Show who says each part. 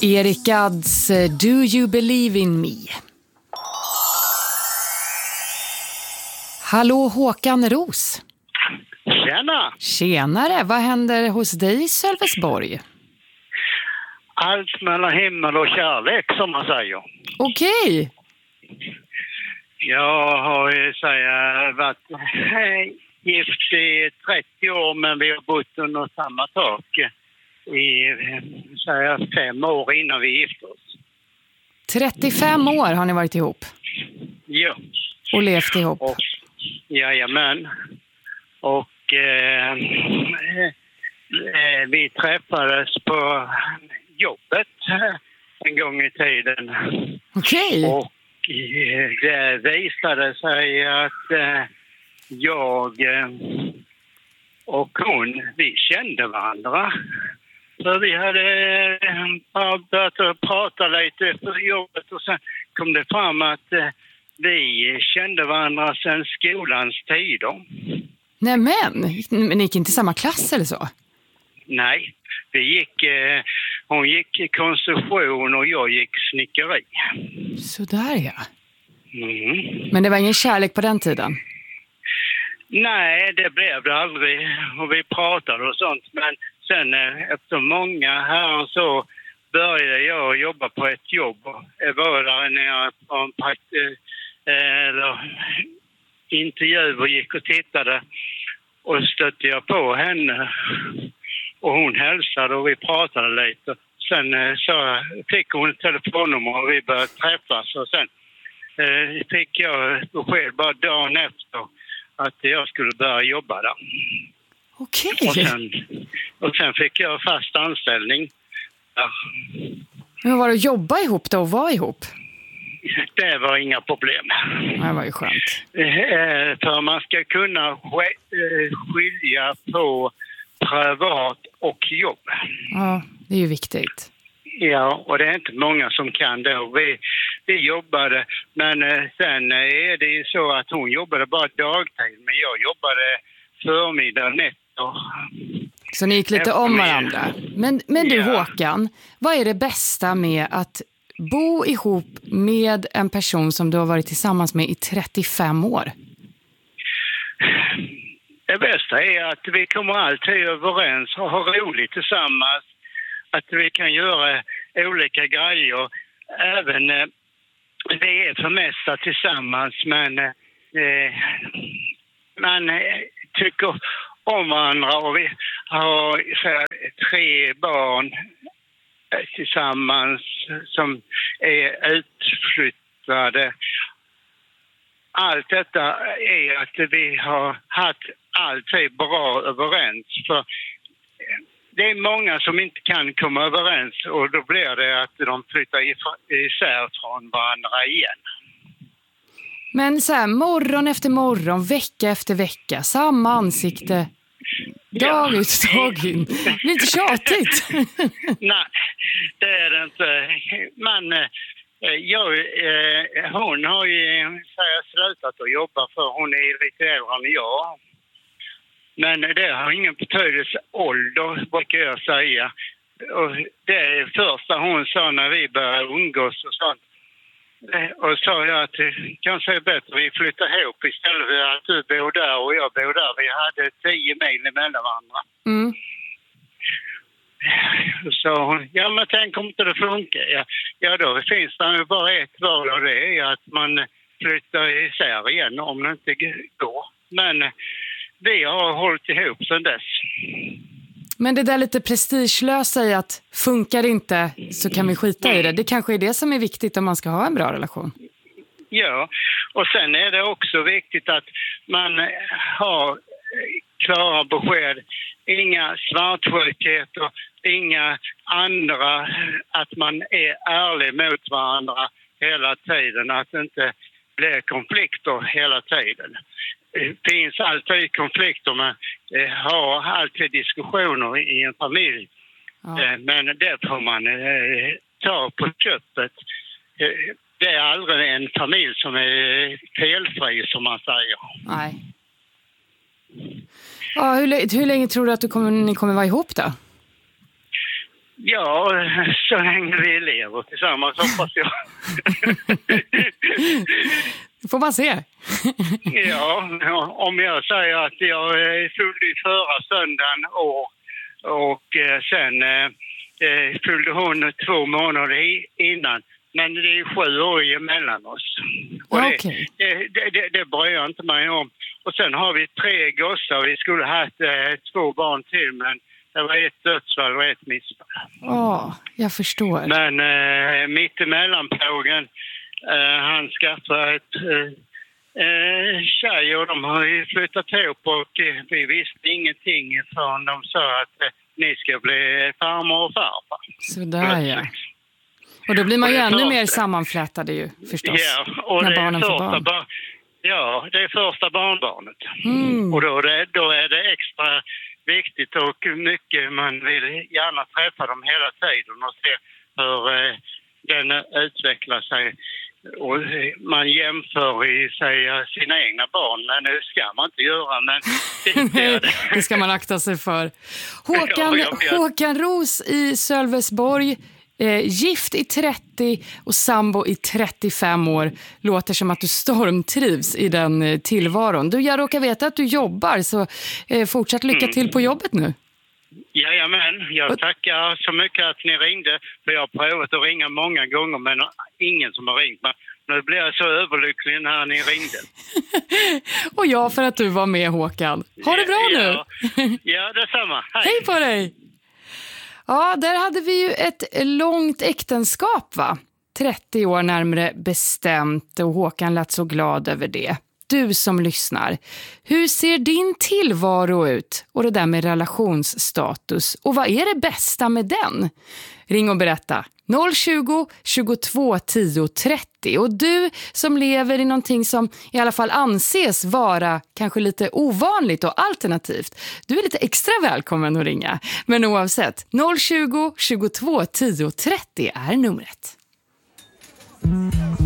Speaker 1: Erik Gadds Do You Believe In Me? Hallå Håkan Ros.
Speaker 2: Tjena!
Speaker 1: Tjenare, vad händer hos dig i Sölvesborg?
Speaker 2: Allt mellan himmel och kärlek, som man säger.
Speaker 1: Okej.
Speaker 2: Jag har ju varit gift i 30 år, men vi har bott under samma tak i 5 år innan vi gifte oss.
Speaker 1: 35 år har ni varit ihop?
Speaker 2: Ja.
Speaker 1: Och levt ihop?
Speaker 2: Jajamän. Och vi träffades på jobbet en gång i tiden.
Speaker 1: Okej.
Speaker 2: Och det visade sig att jag och hon, vi kände varandra. Så vi hade börjat prata lite efter jobbet och sen kom det fram att vi kände varandra sedan skolans tider.
Speaker 1: Nämen, men ni gick inte i samma klass eller så?
Speaker 2: Nej, hon gick konstruktion och jag gick snickeri.
Speaker 1: Sådär ja.
Speaker 2: Mm.
Speaker 1: Men det var ingen kärlek på den tiden?
Speaker 2: Nej, det blev det aldrig. Och vi pratade och sånt. Men sen efter många här så började jag jobba på ett jobb. Jag var där nere på en intervju och gick och tittade. Och stötte jag på henne. Och hon hälsade och vi pratade lite. Sen så fick hon ett telefonnummer och vi började träffas. Och sen fick jag besked bara dagen efter att jag skulle börja jobba där.
Speaker 1: Okej.
Speaker 2: Och sen fick jag fast anställning. Ja.
Speaker 1: Men var det att jobba ihop då och vara ihop?
Speaker 2: Det var inga problem.
Speaker 1: Det var ju skönt.
Speaker 2: För man ska kunna skilja på privat och jobb.
Speaker 1: Ja, det är ju viktigt.
Speaker 2: Ja, och det är inte många som kan det. Vi jobbade, men sen är det ju så att hon jobbade bara dagtid, men jag jobbade förmiddag, nätter.
Speaker 1: Så ni gick lite om varandra. Men du Håkan, vad är det bästa med att bo ihop med en person som du har varit tillsammans med i 35 år?
Speaker 2: Det bästa är att vi kommer alltid överens och har roligt tillsammans. Att vi kan göra olika grejer. Även vi är för mesta tillsammans, men man tycker om varandra och vi har 3 barn tillsammans som är utflyttade. Allt detta är att vi har haft alltid bra överens. För det är många som inte kan komma överens och då blir det att de flyttar isär från varandra igen.
Speaker 1: Men så här, morgon efter morgon, vecka efter vecka, samma ansikte, dag ut, dag in. Det blir inte tjatigt.
Speaker 2: Nej, det är det inte. Men hon har ju slutat att jobba för hon är lite äldre än jag. Men det har ingen betydelse, ålder brukar jag säga. Och det är första hon sa när vi började umgås och sånt. Och sa jag att det kanske är bättre vi flyttar ihop istället för att du bor där och jag bor där. Vi hade 10 mil emellan varandra. Mm. Så hon, ja men tänk om inte det funkar. Ja då finns det ju bara ett val och det är att man flyttar isär igen om det inte går. Men vi har hållit ihop sedan dess.
Speaker 1: Men det där lite prestigelösa i att funkar inte så kan vi skita i det. Det kanske är det som är viktigt om man ska ha en bra relation.
Speaker 2: Ja, och sen är det också viktigt att man har klara besked. Inga svartskjutigheter, inga andra. Att man är ärlig mot varandra hela tiden. Att det inte blir konflikter hela tiden. Det finns alltid konflikter, man har alltid diskussioner i en familj. Ja. Men det får man ta på köpet. Det är aldrig en familj som är felfri, som man säger.
Speaker 1: Nej. Ja, hur länge tror du att ni kommer vara ihop då?
Speaker 2: Ja, så länge vi lever tillsammans hoppas jag.
Speaker 1: Får man se.
Speaker 2: Ja, om jag säger att jag fyllde i förra söndagen år och sen fyllde hon 2 månader innan. Men det är 7 år emellan oss. Och
Speaker 1: Okay.
Speaker 2: det bryr jag inte mig om. Och sen har vi 3 gossar. Vi skulle ha haft 2 barn till, men det var ett dödsfall och ett missfall.
Speaker 1: Jag förstår.
Speaker 2: Men mittemellan pågen, han skaffade ett tjej och de har ju flyttat ihop och vi visste ingenting förrän de sa att ni ska bli farmor och farfar.
Speaker 1: Sådär ja. Och då blir man ju ännu mer sammanflätade ju förstås.
Speaker 2: Ja, och
Speaker 1: när barnen får barn.
Speaker 2: Ja, det är första barnbarnet. Och då är det extra viktigt och mycket man vill gärna träffa dem hela tiden och se hur den utvecklar sig. Och man jämför i sig sina egna barn, men det ska man inte göra. Men
Speaker 1: det ska man akta sig för. Håkan Roos i Sölvesborg, gift i 30 och sambo i 35 år. Låter som att du stormtrivs i den tillvaron. Du, jag råkar veta att du jobbar, så fortsatt lycka till på jobbet nu.
Speaker 2: Jajamän, jag tackar så mycket att ni ringde. För jag har provat att ringa många gånger, men ingen som har ringt mig. Nu blir jag så överlycklig när ni ringde.
Speaker 1: Och jag för att du var med, Håkan. Ha det bra nu!
Speaker 2: Ja, detsamma.
Speaker 1: Hej på dig! Ja, där hade vi ju ett långt äktenskap, va? 30 år närmare bestämt, och Håkan lät så glad över det. Du som lyssnar, hur ser din tillvaro ut? Och det där med relationsstatus. Och vad är det bästa med den? Ring och berätta. 020 22 10 30. Och du som lever i någonting som i alla fall anses vara kanske lite ovanligt och alternativt, du är lite extra välkommen att ringa. Men oavsett, 020 22 10 30 är numret.